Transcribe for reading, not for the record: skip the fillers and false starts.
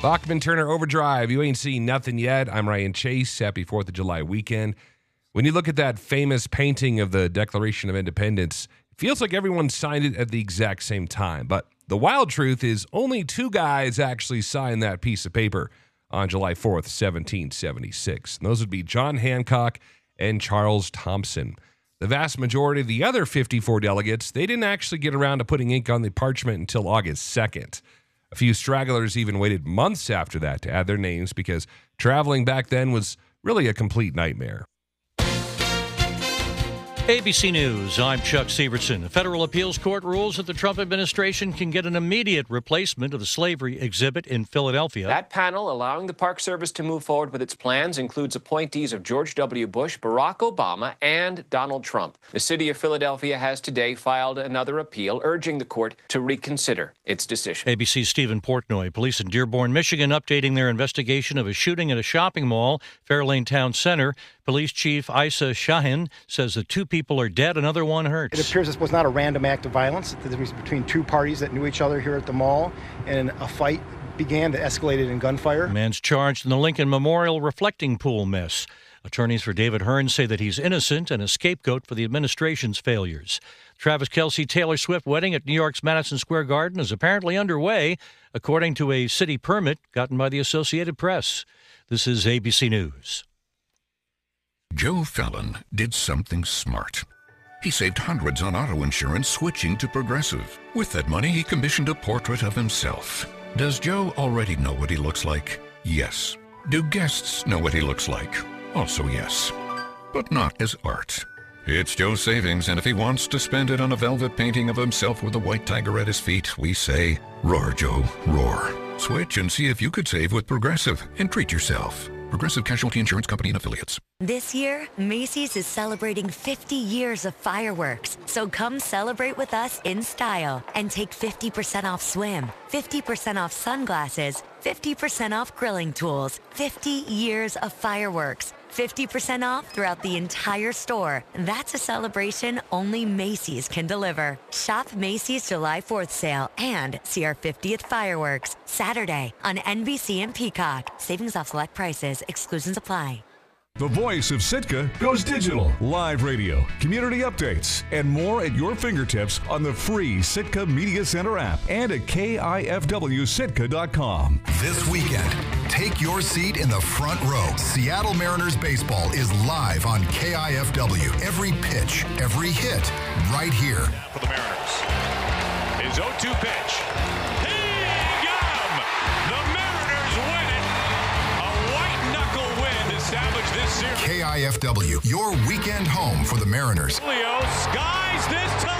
Bachman Turner Overdrive. You ain't seen nothing yet. I'm Ryan Chase. Happy 4th of July weekend. When you look at that famous painting of the Declaration of Independence, it feels like everyone signed it at the exact same time. But the wild truth is only two guys actually signed that piece of paper on July 4th, 1776. And those would be John Hancock and Charles Thompson. The vast majority of the other 54 delegates, they didn't actually get around to putting ink on the parchment until August 2nd. A few stragglers even waited months after that to add their names because traveling back then was really a complete nightmare. ABC News, I'm Chuck Severson. A federal appeals court rules that the Trump administration can get an immediate replacement of the slavery exhibit in Philadelphia. That panel allowing the Park Service to move forward with its plans includes appointees of George W. Bush, Barack Obama, and Donald Trump. The city of Philadelphia has today filed another appeal urging the court to reconsider its decision. ABC's Stephen Portnoy. Police in Dearborn, Michigan, updating their investigation of a shooting at a shopping mall, Fairlane Town Center. Police Chief Isa Shahin says that two people are dead, another one hurt. It appears this was not a random act of violence. It was between two parties that knew each other here at the mall, and a fight began that escalated in gunfire. The man's charged in the Lincoln Memorial reflecting pool mess. Attorneys for David Hearn say that he's innocent and a scapegoat for the administration's failures. Travis Kelce Taylor Swift wedding at New York's Madison Square Garden is apparently underway, according to a city permit gotten by the Associated Press. This is ABC News. Joe Fallon did something smart. He saved hundreds on auto insurance switching to Progressive. With that money, he commissioned a portrait of himself. Does Joe already know what he looks like? Yes. Do guests know what he looks like? Also yes. But not as art. It's Joe's savings, and if he wants to spend it on a velvet painting of himself with a white tiger at his feet, we say, roar, Joe, roar. Switch and see if you could save with Progressive and treat yourself. Progressive Casualty Insurance Company and Affiliates. This year, Macy's is celebrating 50 years of fireworks. So come celebrate with us in style and take 50% off swim, 50% off sunglasses, 50% off grilling tools, 50 years of fireworks. 50% off throughout the entire store. That's a celebration only Macy's can deliver. Shop Macy's July 4th sale and see our 50th fireworks Saturday on NBC and Peacock. Savings off select prices. Exclusions apply. The voice of Sitka goes digital. Live radio, community updates, and more at your fingertips on the free Sitka Media Center app and at KIFWSitka.com. This weekend, take your seat in the front row. Seattle Mariners baseball is live on KIFW. Every pitch, every hit, right here. Now for the Mariners. His 0-2 pitch. KIFW, your weekend home for the Mariners. Leo skies this time.